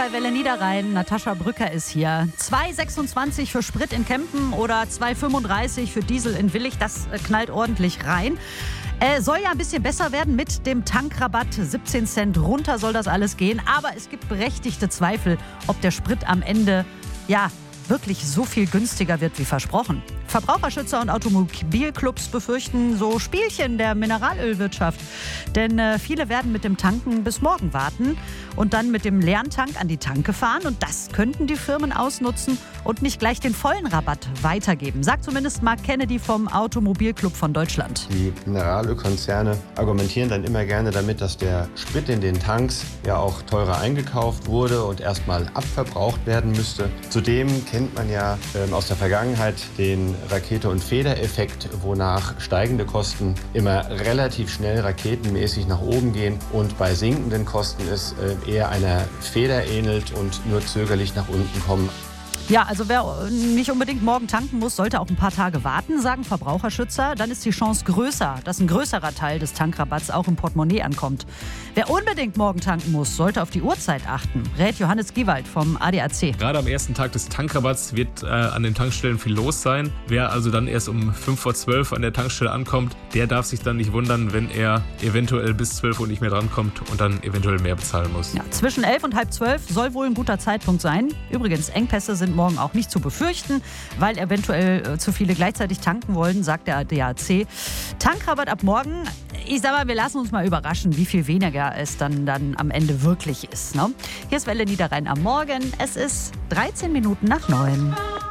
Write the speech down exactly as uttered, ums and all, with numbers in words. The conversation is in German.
bei Welle Niederrhein. Natascha Brücker ist hier. zwei Euro sechsundzwanzig für Sprit in Kempen oder zwei Euro fünfunddreißig für Diesel in Willich. Das knallt ordentlich rein. Äh, soll ja ein bisschen besser werden mit dem Tankrabatt. siebzehn Cent runter soll das alles gehen. Aber es gibt berechtigte Zweifel, ob der Sprit am Ende, ja, wirklich so viel günstiger wird wie versprochen. Verbraucherschützer und Automobilclubs befürchten so Spielchen der Mineralölwirtschaft. Denn äh, viele werden mit dem Tanken bis morgen warten und dann mit dem leeren Tank an die Tanke fahren. Und das könnten die Firmen ausnutzen und nicht gleich den vollen Rabatt weitergeben. Sagt zumindest Mark Kennedy vom Automobilclub von Deutschland. Die Mineralölkonzerne argumentieren dann immer gerne damit, dass der Sprit in den Tanks ja auch teurer eingekauft wurde und erstmal abverbraucht werden müsste. Zudem kennt man ja ähm, aus der Vergangenheit den Rakete- und Federeffekt, wonach steigende Kosten immer relativ schnell raketenmäßig nach oben gehen und bei sinkenden Kosten es äh, eher einer Feder ähnelt und nur zögerlich nach unten kommen. Ja, also wer nicht unbedingt morgen tanken muss, sollte auch ein paar Tage warten, sagen Verbraucherschützer. Dann ist die Chance größer, dass ein größerer Teil des Tankrabatts auch im Portemonnaie ankommt. Wer unbedingt morgen tanken muss, sollte auf die Uhrzeit achten, rät Johannes Giewald vom A D A C. Gerade am ersten Tag des Tankrabatts wird äh, an den Tankstellen viel los sein. Wer also dann erst um fünf vor zwölf an der Tankstelle ankommt, der darf sich dann nicht wundern, wenn er eventuell bis zwölf Uhr nicht mehr drankommt und dann eventuell mehr bezahlen muss. Ja, zwischen elf und halb zwölf soll wohl ein guter Zeitpunkt sein. Übrigens, Engpässe sind morgen auch nicht zu befürchten, weil eventuell äh, zu viele gleichzeitig tanken wollen, sagt der A D A C. Tankrabatt ab morgen. Ich sag mal, wir lassen uns mal überraschen, wie viel weniger es dann, dann am Ende wirklich ist. Ne? Hier ist Welle Niederrhein am Morgen. Es ist dreizehn Minuten nach neun.